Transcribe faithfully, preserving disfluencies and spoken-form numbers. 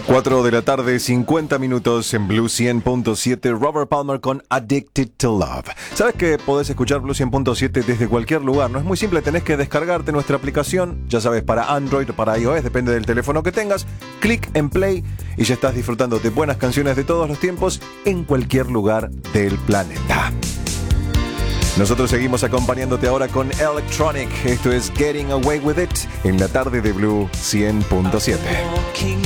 cuatro de la tarde, cincuenta minutos en Blue cien punto siete. Robert Palmer con Addicted to Love. ¿Sabes que podés escuchar Blue cien punto siete desde cualquier lugar? No es muy simple, tenés que descargarte nuestra aplicación, ya sabes, para Android o para iOS, depende del teléfono que tengas. Clic en Play y ya estás disfrutando de buenas canciones de todos los tiempos en cualquier lugar del planeta. Nosotros seguimos acompañándote ahora con Electronic. Esto es Getting Away With It en la tarde de Blue cien punto siete.